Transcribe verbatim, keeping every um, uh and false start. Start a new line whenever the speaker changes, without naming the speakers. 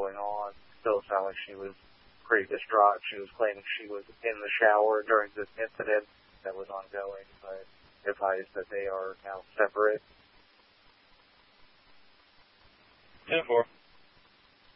going on. Still sounded like she was pretty distraught. She was claiming she was in the shower during this incident that was ongoing, but advised that they are now separate.
ten four.